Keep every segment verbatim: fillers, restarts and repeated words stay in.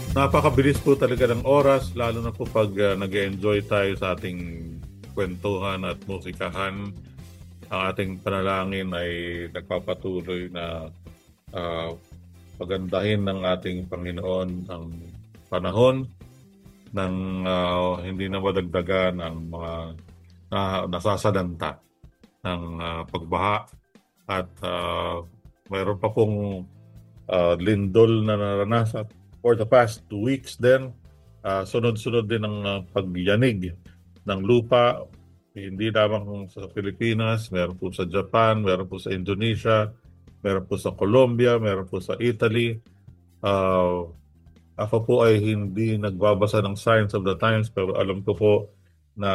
Napakabilis po talaga ng oras, lalo na po pag uh, nag-enjoy tayo sa ating kwentuhan at musikahan. Ang ating panalangin ay nagpapatuloy na uh, pagandahin ng ating Panginoon ang panahon ng uh, hindi na madagdagan ang mga uh, nasasalanta ng uh, pagbaha at uh, mayroon pa pong uh, lindol na naranasan for the past two weeks din. Uh, sunod-sunod din ang uh, pagyanig ng lupa, hindi lamang sa Pilipinas, meron po sa Japan, meron po sa Indonesia, meron po sa Colombia, meron po sa Italy. Uh, ako po ay hindi nagbabasa ng Signs of the Times, pero alam ko po na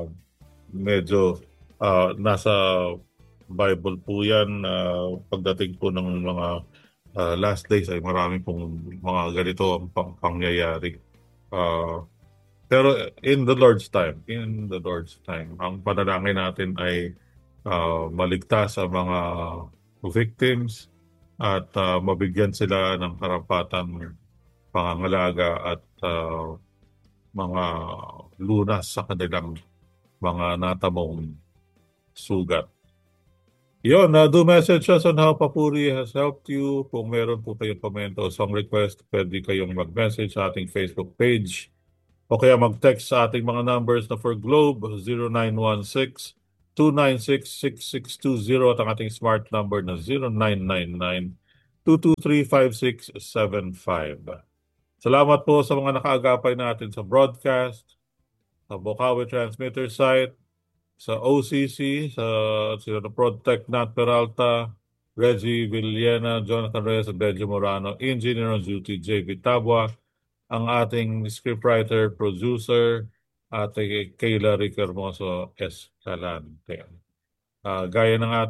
medyo uh, nasa Bible po yan. Uh, pagdating po ng mga uh, last days ay marami pong mga ganito ang pang- pangyayari. Uh, pero in the Lord's time, in the Lord's time, ang panalangin natin ay uh, maligtas ang mga victims at uh, mabigyan sila ng karapatang pangangalaga at uh, mga lunas sa kanilang mga natamong sugat. Yun, uh, do message us on how Papuri has helped you. Kung meron po kayong komento o song request, pwede kayong mag-message sa ating Facebook page o kaya mag-text sa ating mga numbers na for Globe zero nine one six, two nine six, six six two zero at ang ating smart number na zero nine nine nine, two two three, five six seven five. Salamat po sa mga nakaagapay natin sa broadcast, sa Bocaue Transmitter site, sa O C C, sa sila na Protect Nat Peralta, Reggie Villena, Jonathan Reyes, at Benjo Morano, Engineer on Duty, J V Tabua, ang ating scriptwriter, producer, at Kayla Rick Hermoso Escalante. Uh, gaya ng ating